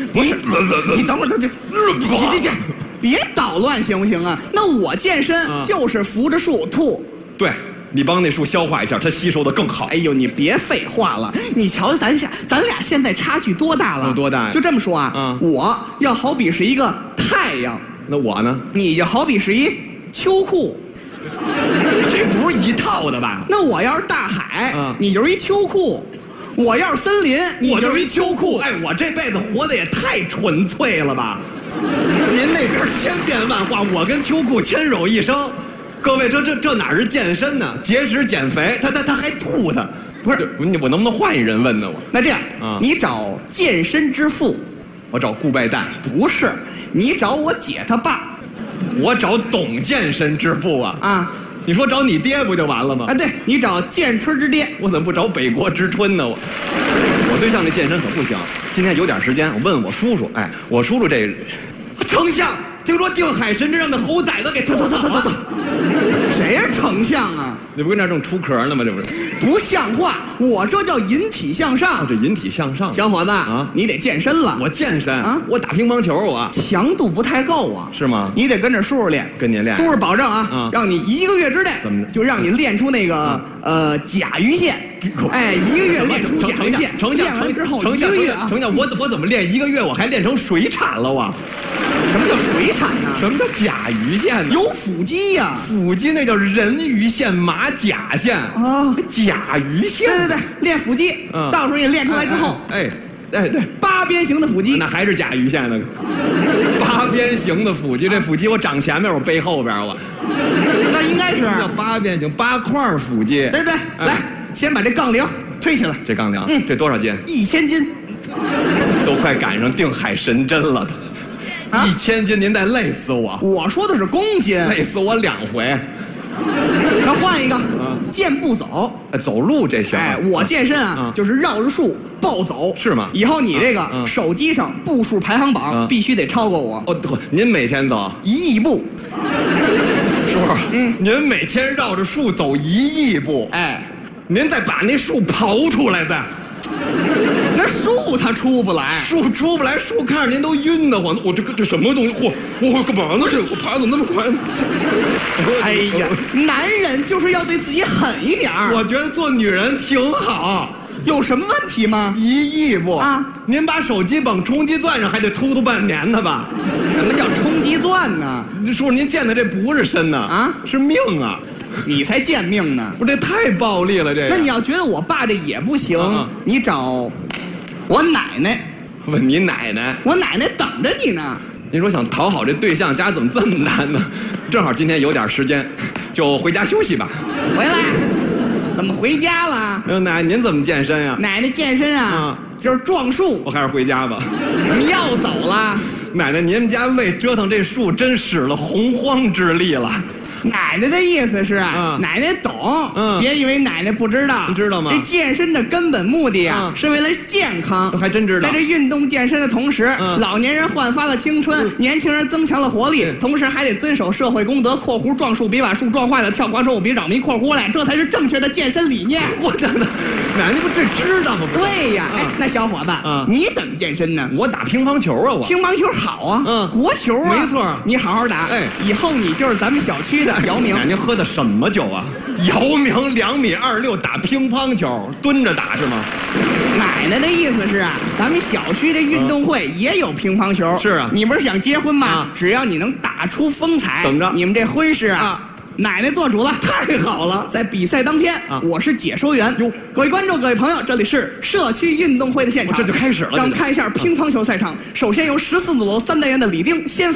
不是， 你等会儿，这，别捣乱行不行啊？那我健身就是扶着树吐。 对，你帮那树消化一下，它吸收的更好。 哎呦，你别废话了，你瞧咱俩现在差距多大了？ 有多大呀？ 就这么说啊，我要好比是一个太阳， 那我呢？ 你就好比是一秋裤。 这不是一套的吧？ 那我要是大海，你就是一秋裤；我要是森林，你就是一秋裤。 哎，我这辈子活得也太纯粹了吧！您那边千变万化，我跟秋裤牵手一生。各位，这哪是健身呢？节食减肥，他还吐他。不是我能不能换一人问呢？我那这样，你找健身之父， 我找顾拜旦。 不是，你找我姐他爸。 我找懂健身之父啊！你说找你爹不就完了吗？ 啊，对，你找健春之爹。 我怎么不找北国之春呢？我对象那健身可不行。今天有点时间，我问我叔叔。哎，我叔叔这丞相，听说定海神针让那猴崽子给走。 谁是丞相啊？ 你不跟那正出壳呢吗？这不是不像话！我这叫引体向上。 这引体向上， 小伙子你得健身了。 我健身我打乒乓球强度不太够啊。 是吗？ 你得跟着叔叔练， 跟您练。 叔叔保证让你1个月之内怎么着就让你练出那个甲鱼线。哎1个月练出甲鱼线，练完之后1个月丞相，我怎么练1个月我还练成水产了我？ 什么叫水产呢？ 什么叫甲鱼线呢？ 有腹肌呀， 腹肌那叫人鱼线、马甲线啊，甲鱼线。 对，练腹肌，到时候你练出来之后， 哎，对 ，8边形的腹肌， 那还是甲鱼线呢。8边形的腹肌，这腹肌我长前面，我背后边我。 那应该是叫8边形，8块腹肌。 对，来，先把这杠铃推起来。 这杠铃，这多少斤 ？1000斤， 都快赶上定海神针了都。1000斤，您得累死我！ 我说的是公斤， 累死我2回。 那换一个，健步走， 走路这行。 哎，我健身就是绕着树暴走， 是吗？ 以后你这个手机上步数排行榜必须得超过我。 您每天走 1亿步， 叔叔，您每天绕着树走1亿步， 哎， 您再把那树刨出来再。 那树它出不来， 树出不来，树看着您都晕得慌。我这什么东西？我干嘛呢？我爬怎么那么快？ 哎呀，男人就是要对自己狠一点。 我觉得做女人挺好， 有什么问题吗 ？1亿步您把手机绑充气钻上还得突半年呢吧？ 什么叫充气钻呢？ 叔叔，您见的这不是身呢是命啊！ 你才贱命呢！ 不，这太暴力了，这个。 那你要觉得我爸这也不行，你找我奶奶。 问你奶奶？ 我奶奶等着你呢。 您说想讨好这对象，家怎么这么难呢？正好今天有点时间，就回家休息吧。 回来？怎么回家了？ 奶奶，您怎么健身呀？ 奶奶健身就是撞树。 我还是回家吧。 你要走了？ 奶奶，您们家为折腾这树真使了洪荒之力了。 奶奶的意思是奶奶懂，别以为奶奶不知道。 你知道吗？ 这健身的根本目的是为了健康。 还真知道。 在这运动健身的同时，老年人焕发了青春，年轻人增强了活力，同时还得遵守社会公德（括弧撞树别把树撞坏了，跳广场舞别扰民）（括弧来），这才是正确的健身理念。 我的奶奶不这知道吗？ 对呀，哎，那小伙子，你怎么健身呢？ 我打乒乓球我乒乓球好啊，国球没错， 你好好打，以后你就是咱们小区的姚明。 您喝的什么酒啊？姚明2.26米打乒乓球，蹲着打是吗？ 奶奶的意思是咱们小区的运动会也有乒乓球。 是啊， 你不是想结婚吗？只要你能打出风采， 怎么着？ 你们这婚事奶奶做主了。 太好了！ 在比赛当天我是解说员。各位观众，各位朋友，这里是社区运动会的现场， 这就开始了。 让我们看一下乒乓球赛场。首先由14组3单元的李丁先发。